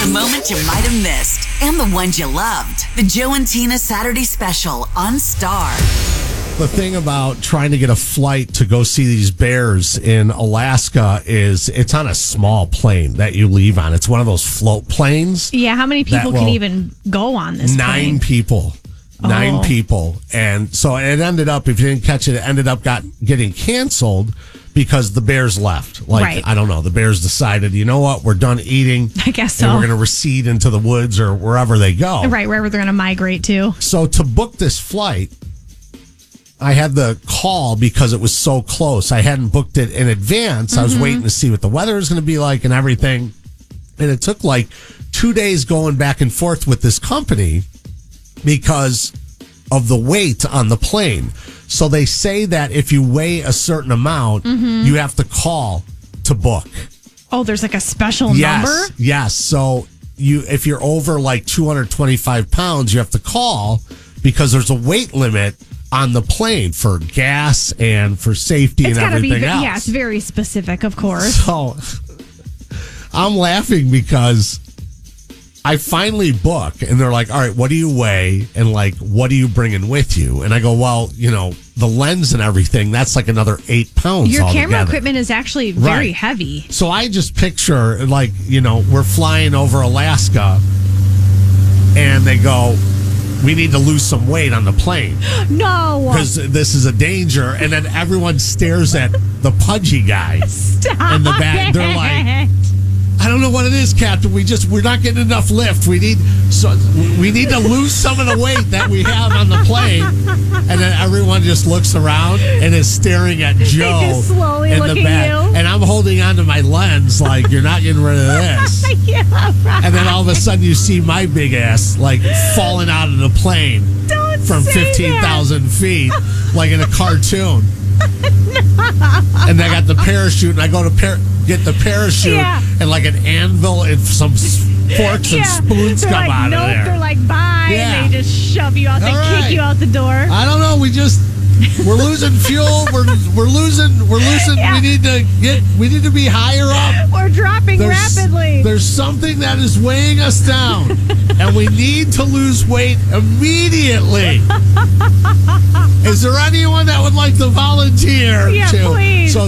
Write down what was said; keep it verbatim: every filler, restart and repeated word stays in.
moments you might have missed and the ones you loved. The Joe and Tina Saturday Special on Star. The thing about trying to get a flight to go see these bears in Alaska is it's on a small plane that you leave on. It's one of those float planes. Yeah, how many people that, well, can even go on this Nine plane? people. Nine Oh. people. And so it ended up, if you didn't catch it, it ended up got getting canceled because the bears left. Like, Right. I don't know, the bears decided, you know what, we're done eating. I guess so. And we're going to recede into the woods or wherever they go. Right, wherever they're going to migrate to. So to book this flight, I had the call because it was so close. I hadn't booked it in advance. I was Mm-hmm. waiting to see what the weather was going to be like and everything. And it took like two days going back and forth with this company because of the weight on the plane. So they say that if you weigh a certain amount, Mm-hmm. you have to call to book. Oh, there's like a special Yes, number? yes. So you, if you're over like two hundred twenty-five pounds, you have to call because there's a weight limit on the plane for gas and for safety It's and got to be, everything else. yeah, it's very specific, of course. So I'm laughing because I finally book and they're like, all right, what do you weigh? And like, what are you bringing with you? And I go, well, you know, the lens and everything, that's like another eight pounds. Your camera altogether. equipment is actually very Right. heavy. So I just picture like, you know, we're flying over Alaska and they go, we need to lose some weight on the plane No. because this is a danger. And then everyone stares at the pudgy guy Stop in the back. They're like, it. I don't know what it is, Captain. We just we're not getting enough lift. We need so we need to lose some of the weight that we have on the plane. And then everyone just looks around and is staring at Joe just slowly in the look at back. you. And I'm holding onto my lens like you're not getting rid of this. Yeah, right. And then all of a sudden you see my big ass like falling out of the plane Don't from say fifteen thousand feet like in a cartoon. And I got the parachute, and I go to par- get the parachute, Yeah. and like an anvil and some s- forks and Yeah. spoons They're come like, out nope, of there. They're like, bye. Yeah. And they just shove you out. They All kick right. you out the door. I don't know. We just we're losing fuel. We're we're losing. We're losing. Yeah. We need to get. We need to be higher up. We're dropping rapidly. There's something that is weighing us down, and we need to lose weight immediately. Is there anyone that would like to volunteer? Yeah, to? please. So